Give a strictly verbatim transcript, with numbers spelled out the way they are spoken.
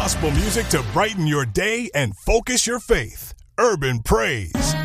Gospel music to brighten your day and focus your faith. Urban Praise.